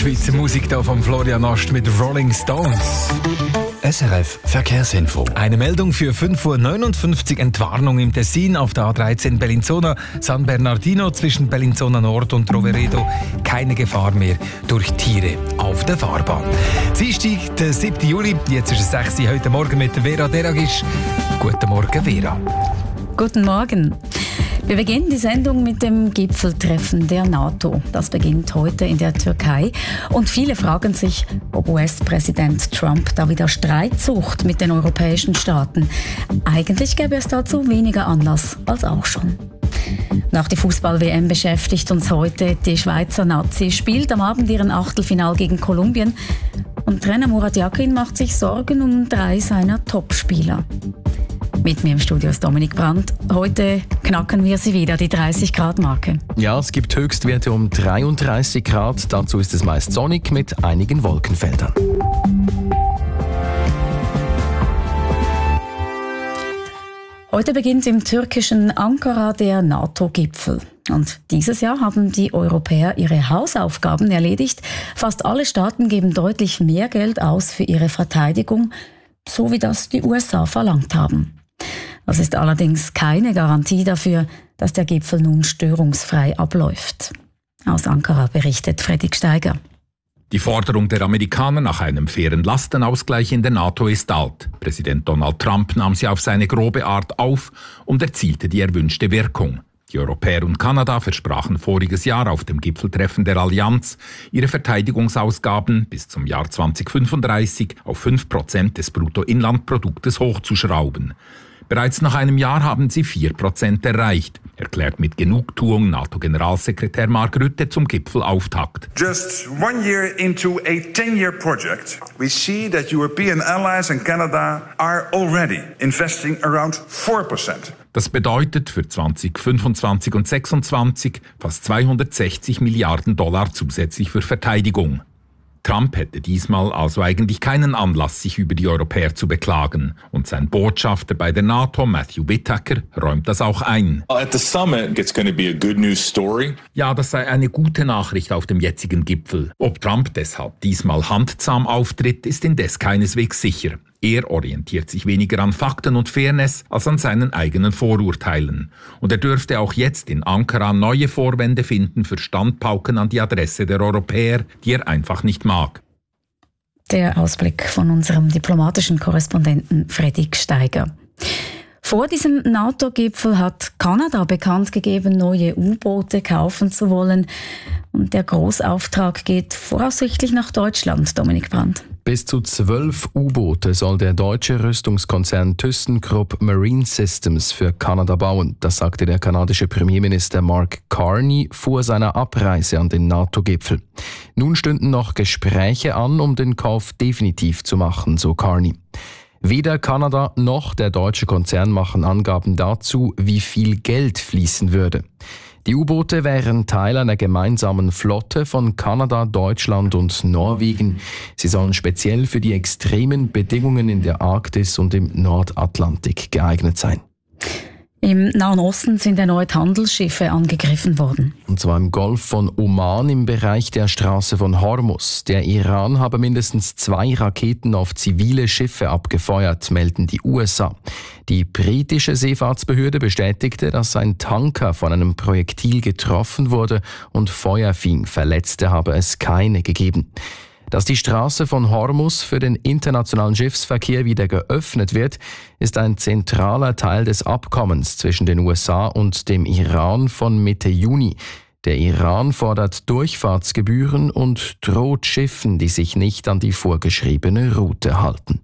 Schweizer Musik da von Florian Ast mit Rolling Stones. SRF Verkehrsinfo. Eine Meldung für 5:59 Uhr Entwarnung im Tessin auf der A13 Bellinzona San Bernardino zwischen Bellinzona Nord und Roveredo. Keine Gefahr mehr durch Tiere auf der Fahrbahn. Dienstag, der 7. Juli, jetzt ist es 6 Uhr, heute Morgen mit Vera Deragisch. Guten Morgen, Vera. Guten Morgen. Wir beginnen die Sendung mit dem Gipfeltreffen der NATO. Das beginnt heute in der Türkei. Und viele fragen sich, ob US-Präsident Trump da wieder Streit sucht mit den europäischen Staaten. Eigentlich gäbe es dazu weniger Anlass als auch schon. Nach der Fußball-WM beschäftigt uns heute die Schweizer Nazi, spielt am Abend ihren Achtelfinal gegen Kolumbien. Und Trainer Murat Yakin macht sich Sorgen um 3 seiner Topspieler. Mit mir im Studio ist Dominik Brandt. Heute knacken wir sie wieder, die 30-Grad-Marke. Ja, es gibt Höchstwerte um 33 Grad. Dazu ist es meist sonnig mit einigen Wolkenfeldern. Heute beginnt im türkischen Ankara der NATO-Gipfel. Und dieses Jahr haben die Europäer ihre Hausaufgaben erledigt. Fast alle Staaten geben deutlich mehr Geld aus für ihre Verteidigung, so wie das die USA verlangt haben. Das ist allerdings keine Garantie dafür, dass der Gipfel nun störungsfrei abläuft. Aus Ankara berichtet Fredrik Steiger. Die Forderung der Amerikaner nach einem fairen Lastenausgleich in der NATO ist alt. Präsident Donald Trump nahm sie auf seine grobe Art auf und erzielte die erwünschte Wirkung. Die Europäer und Kanada versprachen voriges Jahr auf dem Gipfeltreffen der Allianz, ihre Verteidigungsausgaben bis zum Jahr 2035 auf 5% des Bruttoinlandproduktes hochzuschrauben. Bereits nach einem Jahr haben sie 4% erreicht, erklärt mit Genugtuung NATO-Generalsekretär Mark Rutte zum Gipfelauftakt. Just 1 year into a 10-year project, we see that European allies and Canada are already investing around 4%. Das bedeutet für 2025 und 2026 fast 260 Milliarden Dollar zusätzlich für Verteidigung. Trump hätte diesmal also eigentlich keinen Anlass, sich über die Europäer zu beklagen. Und sein Botschafter bei der NATO, Matthew Whitaker, räumt das auch ein. At the summit, it's going to be a good news story. Ja, das sei eine gute Nachricht auf dem jetzigen Gipfel. Ob Trump deshalb diesmal handzahm auftritt, ist indes keineswegs sicher. Er orientiert sich weniger an Fakten und Fairness als an seinen eigenen Vorurteilen. Und er dürfte auch jetzt in Ankara neue Vorwände finden für Standpauken an die Adresse der Europäer, die er einfach nicht mag. Der Ausblick von unserem diplomatischen Korrespondenten Fredrik Steiger. Vor diesem NATO-Gipfel hat Kanada bekannt gegeben, neue U-Boote kaufen zu wollen. Und der Großauftrag geht voraussichtlich nach Deutschland, Dominik Brandt. Bis zu 12 U-Boote soll der deutsche Rüstungskonzern ThyssenKrupp Marine Systems für Kanada bauen. Das sagte der kanadische Premierminister Mark Carney vor seiner Abreise an den NATO-Gipfel. Nun stünden noch Gespräche an, um den Kauf definitiv zu machen, so Carney. Weder Kanada noch der deutsche Konzern machen Angaben dazu, wie viel Geld fließen würde. Die U-Boote wären Teil einer gemeinsamen Flotte von Kanada, Deutschland und Norwegen. Sie sollen speziell für die extremen Bedingungen in der Arktis und im Nordatlantik geeignet sein. Im Nahen Osten sind erneut Handelsschiffe angegriffen worden. Und zwar im Golf von Oman im Bereich der Straße von Hormuz. Der Iran habe mindestens 2 Raketen auf zivile Schiffe abgefeuert, melden die USA. Die britische Seefahrtsbehörde bestätigte, dass ein Tanker von einem Projektil getroffen wurde und Feuer fing. Verletzte habe es keine gegeben. Dass die Straße von Hormuz für den internationalen Schiffsverkehr wieder geöffnet wird, ist ein zentraler Teil des Abkommens zwischen den USA und dem Iran von Mitte Juni. Der Iran fordert Durchfahrtsgebühren und droht Schiffen, die sich nicht an die vorgeschriebene Route halten.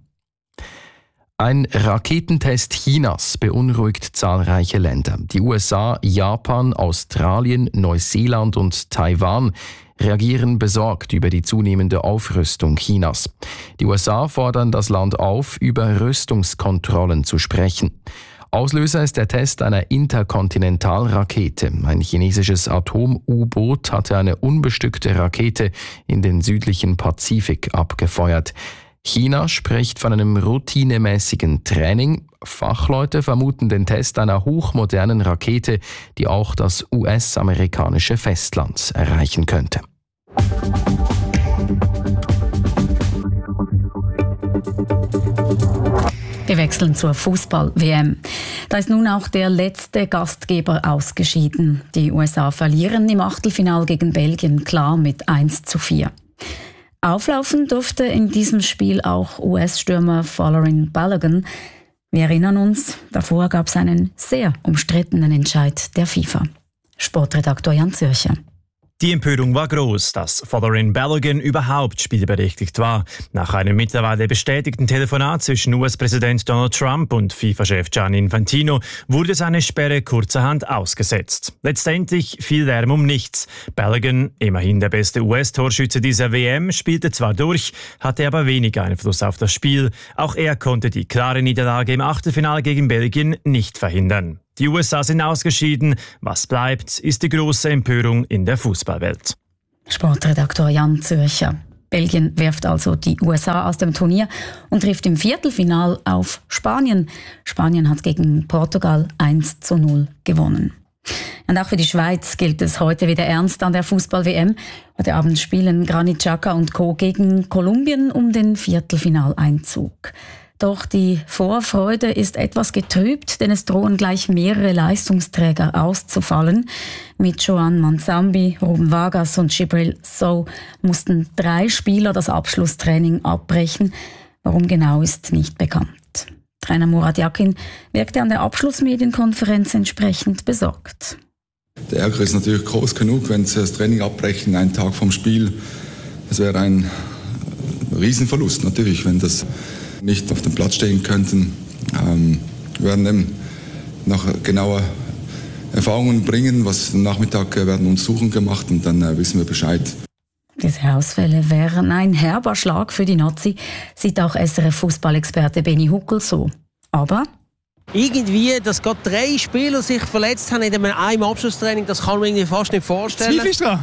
Ein Raketentest Chinas beunruhigt zahlreiche Länder. Die USA, Japan, Australien, Neuseeland und Taiwan reagieren besorgt über die zunehmende Aufrüstung Chinas. Die USA fordern das Land auf, über Rüstungskontrollen zu sprechen. Auslöser ist der Test einer Interkontinentalrakete. Ein chinesisches Atom-U-Boot hatte eine unbestückte Rakete in den südlichen Pazifik abgefeuert. China spricht von einem routinemäßigen Training. Fachleute vermuten den Test einer hochmodernen Rakete, die auch das US-amerikanische Festland erreichen könnte. Wir wechseln zur Fußball-WM. Da ist nun auch der letzte Gastgeber ausgeschieden. Die USA verlieren im Achtelfinal gegen Belgien klar mit 1:4. Auflaufen durfte in diesem Spiel auch US-Stürmer Folarin Balogun. Wir erinnern uns, davor gab es einen sehr umstrittenen Entscheid der FIFA. Sportredaktor Jan Zürcher. Die Empörung war groß, dass Folarin Balogun überhaupt spielberechtigt war. Nach einem mittlerweile bestätigten Telefonat zwischen US-Präsident Donald Trump und FIFA-Chef Gianni Infantino wurde seine Sperre kurzerhand ausgesetzt. Letztendlich viel Lärm um nichts. Balogun, immerhin der beste US-Torschütze dieser WM, spielte zwar durch, hatte aber wenig Einfluss auf das Spiel. Auch er konnte die klare Niederlage im Achtelfinale gegen Belgien nicht verhindern. Die USA sind ausgeschieden. Was bleibt, ist die große Empörung in der Fußballwelt. Sportredaktor Jan Zürcher. Belgien wirft also die USA aus dem Turnier und trifft im Viertelfinal auf Spanien. Spanien hat gegen Portugal 1:0 gewonnen. Und auch für die Schweiz gilt es heute wieder ernst an der Fußball-WM. Heute Abend spielen Granit Xhaka und Co. gegen Kolumbien um den Viertelfinaleinzug. Doch die Vorfreude ist etwas getrübt, denn es drohen gleich mehrere Leistungsträger auszufallen. Mit Joan Manzambi, Ruben Vargas und Djibril Sow mussten 3 Spieler das Abschlusstraining abbrechen. Warum genau, ist nicht bekannt. Trainer Murat Yakin wirkte an der Abschlussmedienkonferenz entsprechend besorgt. Der Ärger ist natürlich groß genug, wenn sie das Training abbrechen, einen Tag vom Spiel. Das wäre ein Riesenverlust natürlich, wenn das nicht auf dem Platz stehen könnten. Wir werden eben noch genauer Erfahrungen bringen, was am Nachmittag werden Untersuchungen gemacht und dann wissen wir Bescheid. Diese Ausfälle wären ein herber Schlag für die Nazi, sieht auch SRF-Fußballexperte Benny Huckel so. Aber irgendwie, dass gerade 3 Spieler sich verletzt haben in einem Abschlusstraining, das kann man irgendwie fast nicht vorstellen. Zweifelst du dran?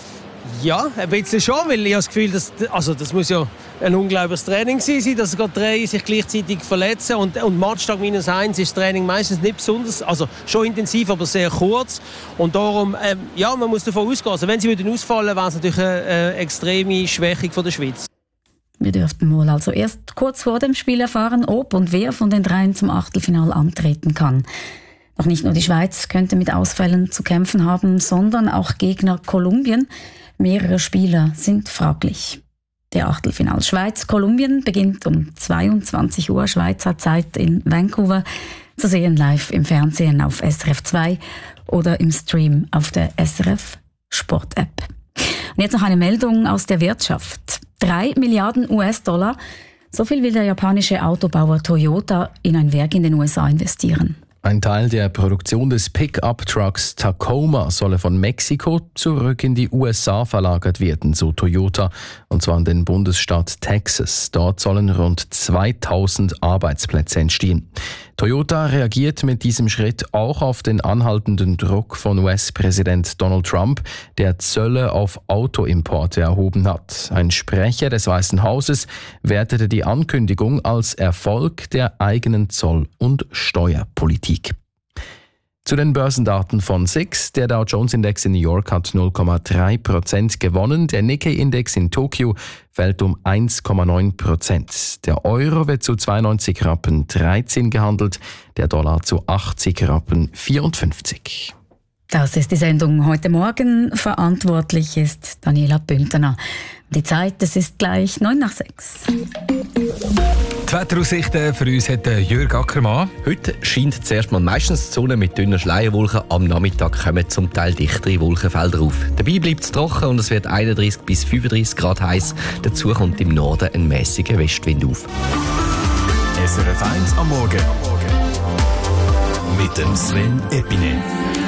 Ja, ein bisschen schon, weil ich habe das Gefühl, das muss ja ein unglaubliches Training sein, dass gerade 3 sich gleichzeitig verletzen und Matchtag -1 ist das Training meistens nicht besonders, also schon intensiv, aber sehr kurz und darum, man muss davon ausgehen, also wenn sie würden ausfallen, wäre es natürlich eine extreme Schwächung von der Schweiz. Wir dürften wohl also erst kurz vor dem Spiel erfahren, ob und wer von den 3 zum Achtelfinal antreten kann. Doch nicht nur die Schweiz könnte mit Ausfällen zu kämpfen haben, sondern auch Gegner Kolumbien. Mehrere Spieler sind fraglich. Der Achtelfinal Schweiz-Kolumbien beginnt um 22 Uhr Schweizer Zeit in Vancouver. Zu sehen live im Fernsehen auf SRF 2 oder im Stream auf der SRF Sport-App. Und jetzt noch eine Meldung aus der Wirtschaft. 3 Milliarden US-Dollar, so viel will der japanische Autobauer Toyota in ein Werk in den USA investieren. Ein Teil der Produktion des Pickup-Trucks Tacoma solle von Mexiko zurück in die USA verlagert werden, so Toyota, und zwar in den Bundesstaat Texas. Dort sollen rund 2000 Arbeitsplätze entstehen. Toyota reagiert mit diesem Schritt auch auf den anhaltenden Druck von US-Präsident Donald Trump, der Zölle auf Autoimporte erhoben hat. Ein Sprecher des Weißen Hauses wertete die Ankündigung als Erfolg der eigenen Zoll- und Steuerpolitik. Zu den Börsendaten von SIX. Der Dow Jones Index in New York hat 0,3% gewonnen. Der Nikkei-Index in Tokio fällt um 1,9%. Der Euro wird zu 92 Rappen 13 gehandelt, der Dollar zu 80 Rappen 54. Das ist die Sendung heute Morgen. Verantwortlich ist Daniela Bündner. Die Zeit, es ist gleich 5:09. Die Wetteraussichten für uns hat Jörg Ackermann. Heute scheint zuerst mal meistens die Sonne mit dünnen Schleierwolken. Am Nachmittag kommen zum Teil dichtere Wolkenfelder auf. Dabei bleibt es trocken und es wird 31 bis 35 Grad heiß. Dazu kommt im Norden ein mäßiger Westwind auf. SRF 1 am Morgen. Mit dem Sven Epine.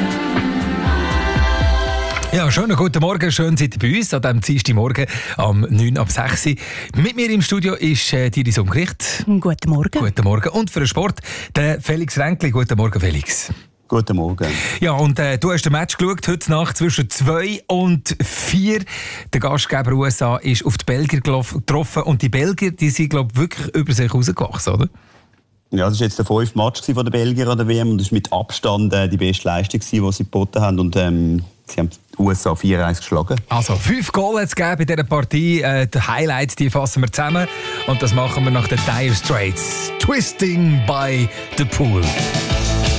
Ja, schönen guten Morgen, schön seid ihr bei uns an diesem Dienstagmorgen am 9:06. Mit mir im Studio ist Iris Umgericht. Guten Morgen. Guten Morgen. Und für den Sport, der Felix Ränkli. Guten Morgen, Felix. Guten Morgen. Ja, und du hast den Match geschaut, heute Nacht zwischen 2 und 4. Der Gastgeber USA ist auf die Belgier getroffen und die Belgier, die sind, glaube ich, wirklich über sich rausgewachsen, oder? Ja, das war jetzt der 5. Match von den Belgier an der WM und das ist mit Abstand die beste Leistung, die sie geboten haben. Und Sie haben die USA 4-1 geschlagen. Also 5 Goal hat es gegeben in dieser Partie. Die Highlights die fassen wir zusammen. Und das machen wir nach den Dire Straits. Twisting by the Pool.